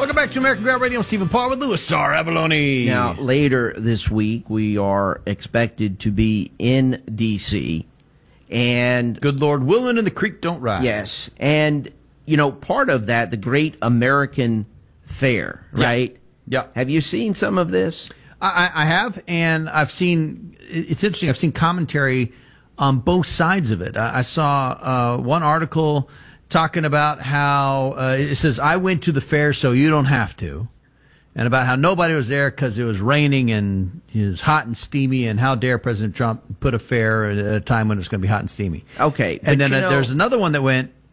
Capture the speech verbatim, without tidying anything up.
Welcome back to American Grab Radio. I'm Stephen Parr with Louis R. Abalone. Now, later this week, we are expected to be in D C and good Lord willing and the creek don't rise. Yes, and you know, part of that, the Great American Fair, right? Yeah. yeah. Have you seen some of this? I, I have, and I've seen. It's interesting. I've seen commentary on both sides of it. I, I saw uh, one article talking about how uh, it says, "I went to the fair, so you don't have to," and about how nobody was there because it was raining and it was hot and steamy, and how dare President Trump put a fair at a time when it's going to be hot and steamy. Okay. And then you uh, know, there's another one that went,